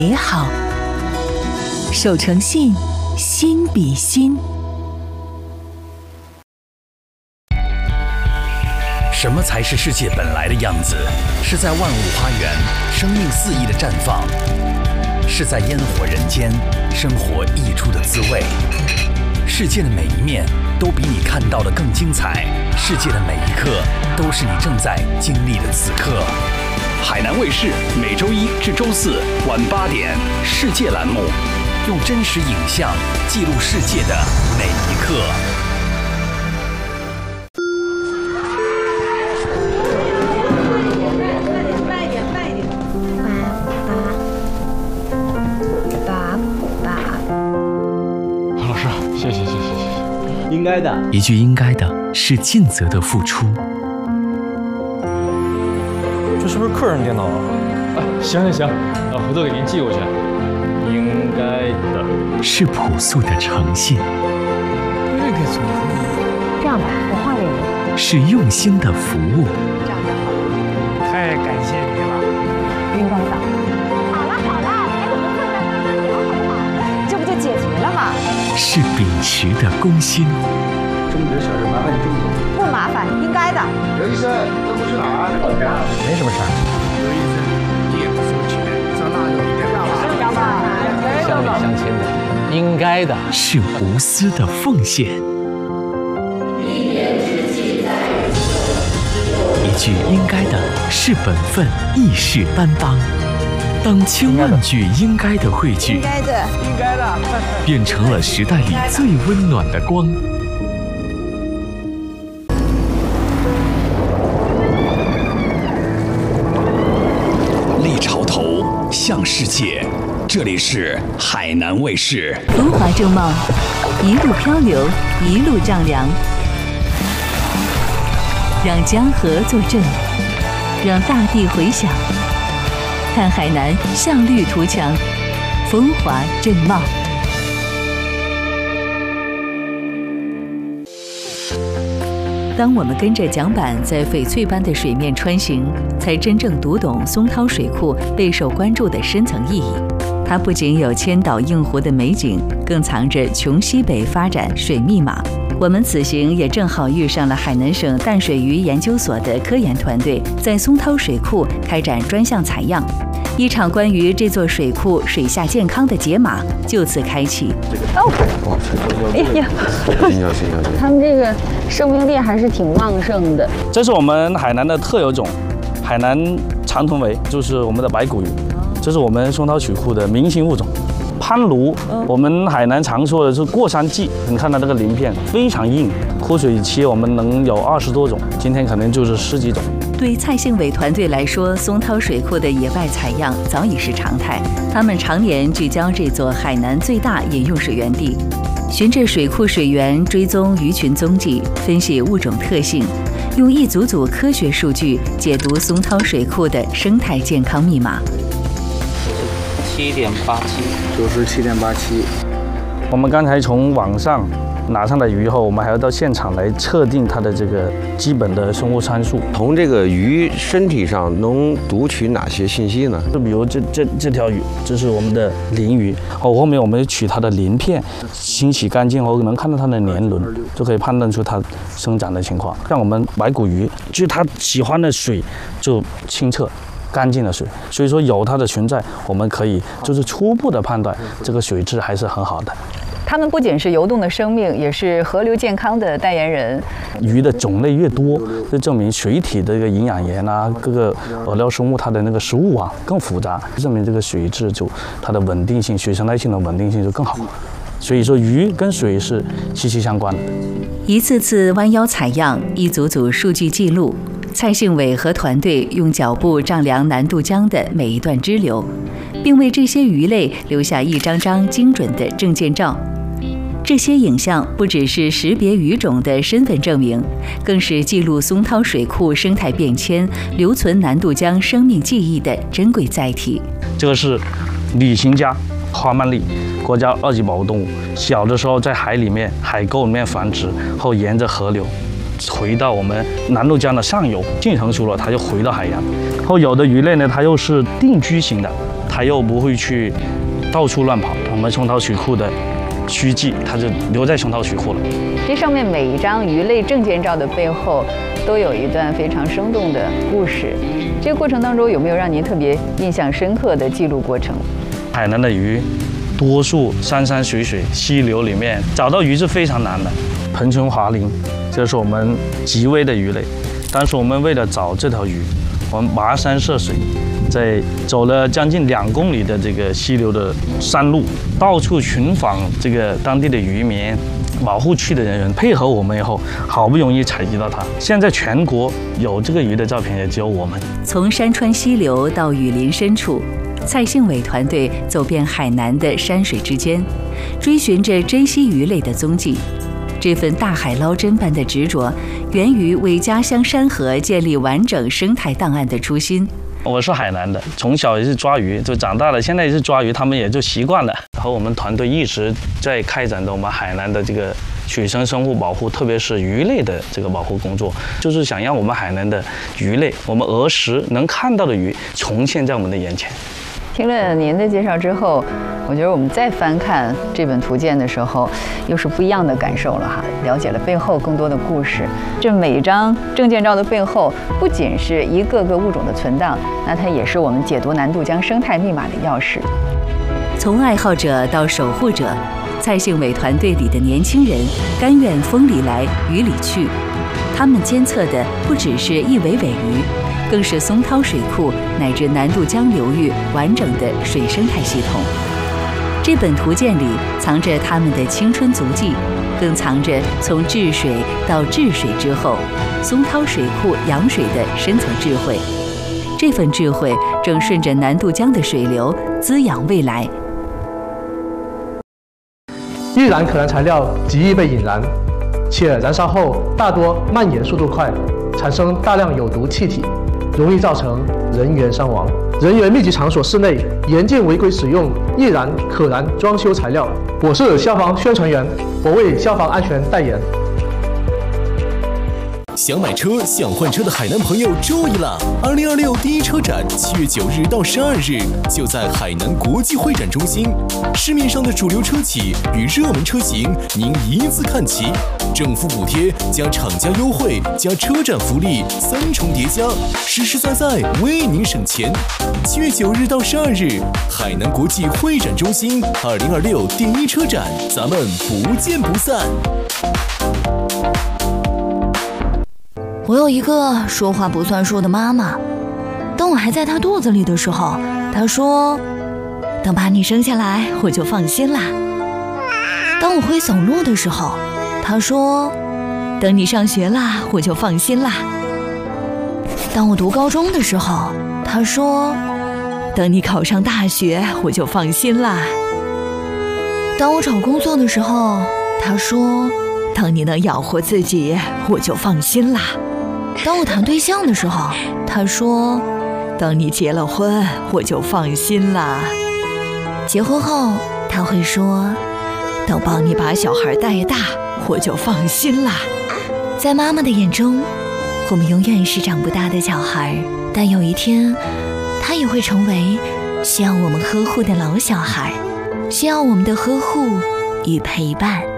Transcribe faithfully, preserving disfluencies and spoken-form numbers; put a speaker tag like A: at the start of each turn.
A: 也好，守诚信，心比心。
B: 什么才是世界本来的样子？是在万物花园，生命肆意的绽放；是在烟火人间，生活溢出的滋味。世界的每一面都比你看到的更精彩，世界的每一刻都是你正在经历的此刻。海南卫视每周一至周四晚八点，世界栏目，用真实影像记录世界的每一刻。
C: 慢一点，慢一点。爸爸，爸。
D: 老师，谢谢谢谢谢谢。
E: 应该的，
B: 一句应该的是尽责的付出。
D: 这是不是客人电脑啊？啊，行行行，呃，回头给您寄过去。应该的
B: 是朴素的诚信。
D: 这个怎么会？
C: 这样吧，我画给你。
B: 是用心的服务。
C: 这样就好了。
D: 太感谢你了。
C: 应该的。好了好了，哎，我们客人刚刚聊好好，这不就解决了吗？
B: 是秉持的公心。
E: 争执小事麻烦你注意。
C: 不麻烦，应该的。
F: 刘医生，这不是哪儿？
D: 没什么事儿。
F: 刘医生，你也不收钱，这那就一点干嘛？
C: 是干嘛？
D: 乡里乡亲的，应该的。
B: 是无私的奉献。一句应该的是本分，义士担当。当千万句应该的汇聚，
C: 应该的，
D: 应该的，
B: 变成了时代里最温暖的光。立潮头，向世界。这里是海南卫视。
A: 风华正茂，一路漂流，一路丈量。让江河作证，让大地回响。看海南向绿图强，风华正茂。当我们跟着桨板在翡翠般的水面穿行，才真正读懂松涛水库备受关注的深层意义。它不仅有千岛映湖的美景，更藏着穷西北发展水密码。我们此行也正好遇上了海南省淡水鱼研究所的科研团队在松涛水库开展专项采样，一场关于这座水库水下健康的解码就此开启。
C: 哦，哎呀，他们这个生命力还是挺旺盛的。
G: 这是我们海南的特有种，海南长臀鲔，就是我们的白骨鱼，这是我们松涛水库的明星物种。攀鲈，我们海南常说的是过山鸡，你看它这个鳞片非常硬。枯水期我们能有二十多种，今天可能就是十几种。
A: 对蔡幸伟团队来说，松涛水库的野外采样早已是常态。他们常年聚焦这座海南最大饮用水源地，循着水库水源追踪鱼群踪迹，分析物种特性，用一组组科学数据解读松涛水库的生态健康密码。
G: 七点八七，
E: 九十七点八七。
G: 我们刚才从网上拿上来鱼后，我们还要到现场来测定它的这个基本的生物参数。
H: 从这个鱼身体上能读取哪些信息呢？
G: 就比如这这这条鱼，这是我们的鳞鱼，哦，后面我们取它的鳞片，清洗干净后能看到它的年轮，就可以判断出它生长的情况。像我们白骨鱼，就是它喜欢的水就清澈干净的水，所以说有它的存在，我们可以就是初步的判断这个水质还是很好的。
I: 它们不仅是游动的生命，也是河流健康的代言人。
G: 鱼的种类越多，就证明水体的一个营养盐啊，各个饵料生物它的那个食物网更复杂，证明这个水质就它的稳定性、水生态性的稳定性就更好。所以说鱼跟水是息息相关的。
A: 一次次弯腰采样，一组组数据记录。蔡幸伟和团队用脚步丈量南渡江的每一段支流，并为这些鱼类留下一张张精准的证件照。这些影像不只是识别鱼种的身份证明，更是记录松涛水库生态变迁、留存南渡江生命记忆的珍贵载体。
G: 这个是旅行家花鳗鲡，国家二级保护动物。小的时候在海里面、海沟里面繁殖，后沿着河流回到我们南渡江的上游，进成熟了它就回到海洋。后有的鱼类呢，它又是定居型的， 它又不会去到处乱跑。我们松涛水库的虚迹，它就留在松涛水库了。
I: 这上面每一张鱼类证件照的背后，都有一段非常生动的故事。这个过程当中，有没有让您特别印象深刻的记录过程？
G: 海南的鱼，多数山山水水、溪流里面找到鱼是非常难的。盆春华鳞，这是我们极危的鱼类。但是我们为了找这条鱼，我们跋山涉水，在走了将近两公里的这个溪流的山路，到处寻访这个当地的渔民、保护区的人员，配合我们以后，好不容易采集到它。现在全国有这个鱼的照片也只有我们。
A: 从山川溪流到雨林深处，蔡幸伟团队走遍海南的山水之间，追寻着珍稀鱼类的踪迹。这份大海捞针般的执着，源于为家乡山河建立完整生态档案的初心。
G: 我是海南的，从小也是抓鱼，就长大了，现在也是抓鱼，他们也就习惯了。和我们团队一直在开展着我们海南的这个水生生物保护，特别是鱼类的这个保护工作，就是想让我们海南的鱼类，我们儿时能看到的鱼，重现在我们的眼前。
I: 听了您的介绍之后，我觉得我们再翻看这本图鉴的时候，又是不一样的感受了哈，了解了背后更多的故事。这每一张证件照的背后，不仅是一个个物种的存档，那它也是我们解读南渡江生态密码的钥匙。
A: 从爱好者到守护者，蔡幸伟团队里的年轻人甘愿风里来雨里去，他们监测的不只是一尾尾鱼，更是松涛水库乃至南渡江流域完整的水生态系统。这本图鉴里藏着他们的青春足迹，更藏着从治水到治水之后，松涛水库养水的深层智慧。这份智慧正顺着南渡江的水流滋养未来。
J: 易燃可燃材料极易被引燃，且燃烧后大多蔓延速度快，产生大量有毒气体，容易造成人员伤亡。人员密集场所室内严禁违规使用易燃可燃装修材料。我是消防宣传员，我为消防安全代言。
K: 想买车、想换车的海南朋友注意了！二零二六第一车展七月九日到十二日就在海南国际会展中心，市面上的主流车企与热门车型您一字看齐，政府补贴加厂家优惠加车展福利三重叠加，实实在在为您省钱。七月九日到十二日，海南国际会展中心二零二六第一车展，咱们不见不散。
L: 我有一个说话不算数的妈妈，当我还在她肚子里的时候，她说等把你生下来我就放心啦。当我会走路的时候，她说等你上学啦我就放心啦。当我读高中的时候，她说等你考上大学我就放心啦。当我找工作的时候，她说等你能养活自己我就放心啦。当我谈对象的时候，他说等你结了婚我就放心啦。结婚后他会说等帮你把小孩带大我就放心啦。在妈妈的眼中，我们永远是长不大的小孩，但有一天他也会成为需要我们呵护的老小孩，需要我们的呵护与陪伴。